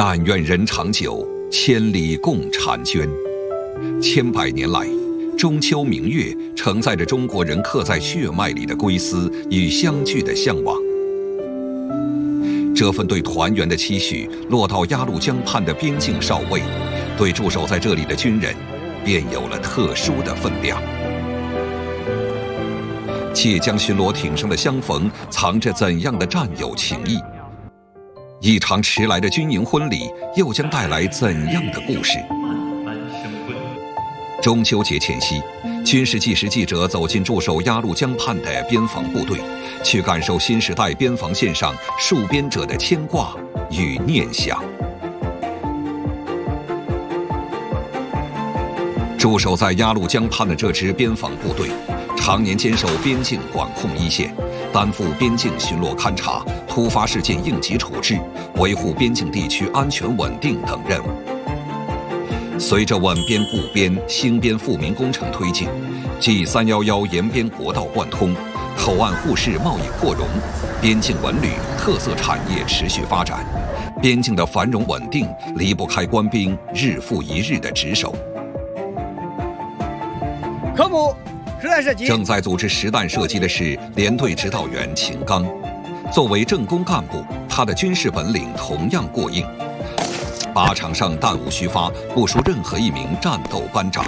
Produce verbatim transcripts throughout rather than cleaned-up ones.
但愿人长久，千里共婵娟。千百年来，中秋明月承载着中国人刻在血脉里的归思与相聚的向往。这份对团圆的期许，落到鸭绿江畔的边境哨位，对驻守在这里的军人，便有了特殊的分量。界江巡逻艇上的相逢，藏着怎样的战友情谊？一场迟来的军营婚礼，又将带来怎样的故事？中秋节前夕，军事纪实记者走进驻守鸭绿江畔的边防部队，去感受新时代边防线上戍边者的牵挂与念想。驻守在鸭绿江畔的这支边防部队，常年坚守边境管控一线，担负边境巡逻勘察、突发事件应急处置、维护边境地区安全稳定等任务。随着稳边固边、兴边富民工程推进 ，G 三一一沿边国道贯通，口岸互市贸易扩容，边境文旅特色产业持续发展，边境的繁荣稳定离不开官兵日复一日的值守。 科目实弹射击。 正在组织实弹射击的是连队指导员秦刚。作为政工干部，他的军事本领同样过硬。靶场上弹无虚发，不输任何一名战斗班长。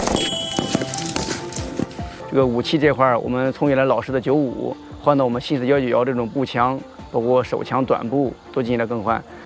这个武器这块，我们从原来老式的九五换到我们新式幺九幺这种步枪，包括手枪、短步都进行了更换。